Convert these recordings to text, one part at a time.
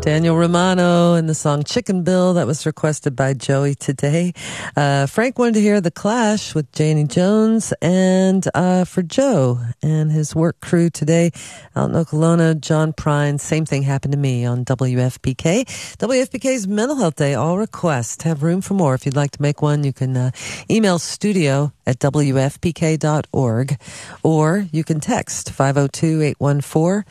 Daniel Romano and the song Chicken Bill that was requested by Joey today. Frank wanted to hear The Clash with Janie Jones, and for Joe and his work crew today out in Okolona, John Prine, Same Thing Happened to Me on WFPK. WFPK's Mental Health Day, all requests. Have room for more. If you'd like to make one, you can email studio@wfpk.org, or you can text 502-814-9375.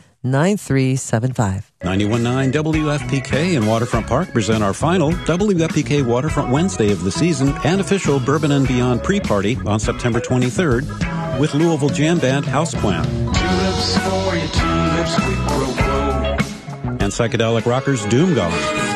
91.9 WFPK and Waterfront Park present our final WFPK Waterfront Wednesday of the season and official Bourbon and Beyond pre-party on September 23rd with Louisville Jam Band Houseplant. Tulips for you, tulips, we grow. And psychedelic rockers Doom Gone.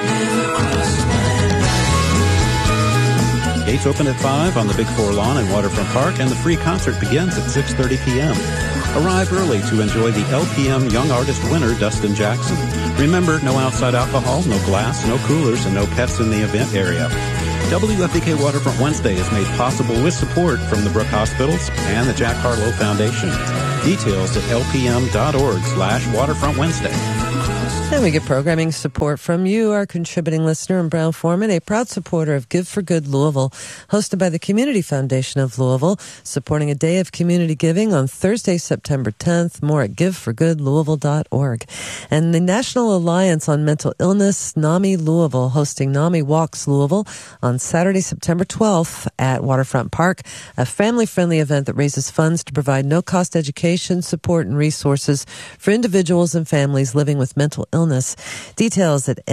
Gates open at 5 on the Big Four lawn in Waterfront Park, and the free concert begins at 6:30 p.m. Arrive early to enjoy the LPM Young Artist winner, Dustin Jackson. Remember, no outside alcohol, no glass, no coolers, and no pets in the event area. WFPK Waterfront Wednesday is made possible with support from the Brook Hospitals and the Jack Harlow Foundation. Details at lpm.org/Waterfront Wednesday. And we get programming support from you, our contributing listener, and Brown Foreman, a proud supporter of Give for Good Louisville, hosted by the Community Foundation of Louisville, supporting a day of community giving on Thursday, September 10th. More at giveforgoodlouisville.org. And the National Alliance on Mental Illness, NAMI Louisville, hosting NAMI Walks Louisville on Saturday, September 12th at Waterfront Park, a family-friendly event that raises funds to provide no-cost education, support, and resources for individuals and families living with mental illness. Details at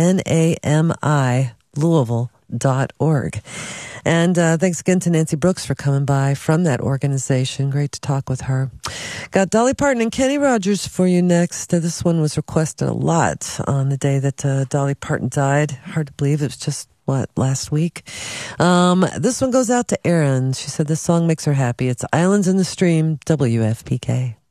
namilouisville.org. And thanks again to Nancy Brooks for coming by from that organization. Great to talk with her. Got Dolly Parton and Kenny Rogers for you next. This one was requested a lot on the day that Dolly Parton died. Hard to believe it was just, last week? This one goes out to Erin. She said this song makes her happy. It's Islands in the Stream, WFPK.